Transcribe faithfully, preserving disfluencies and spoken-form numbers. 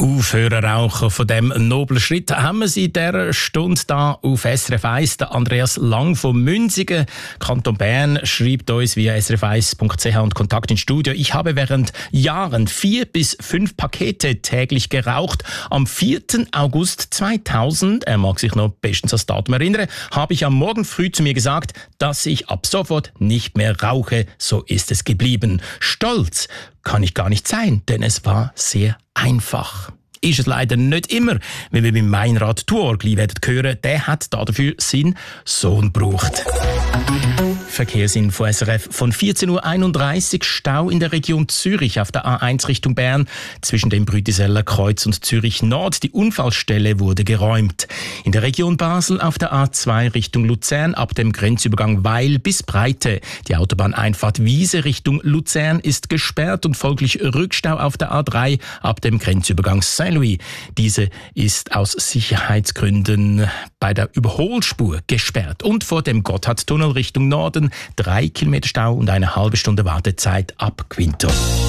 Aufhören rauchen. Von dem noblen Schritt haben wir sie in dieser Stunde da auf S R F eins. Der Andreas Lang von Münzigen, Kanton Bern, schreibt uns via s r f eins punkt c h und Kontakt ins Studio. Ich habe während Jahren vier bis fünf Pakete täglich geraucht. Am vierten August zweitausend, er mag sich noch bestens an das Datum erinnern, habe ich am Morgen früh zu mir gesagt, dass ich ab sofort nicht mehr rauche. So ist es geblieben. Stolz kann ich gar nicht sein, denn es war sehr einfach. Ist es leider nicht immer, wie wir beim Meinrad Tuor gleich werden hören, der hat dafür seinen Sohn gebraucht. Verkehrsinfo S R F von vierzehn Uhr einunddreißig, Stau in der Region Zürich auf der A eins Richtung Bern zwischen dem Brütiseller Kreuz und Zürich Nord. Die Unfallstelle wurde geräumt. In der Region Basel auf der A zwei Richtung Luzern ab dem Grenzübergang Weil bis Breite. Die Autobahneinfahrt Wiese Richtung Luzern ist gesperrt und folglich Rückstau auf der A drei ab dem Grenzübergang Saint-Louis. Diese ist aus Sicherheitsgründen bei der Überholspur gesperrt. Und vor dem Gotthardtunnel Richtung Norden drei Kilometer Stau und eine halbe Stunde Wartezeit ab Quinto.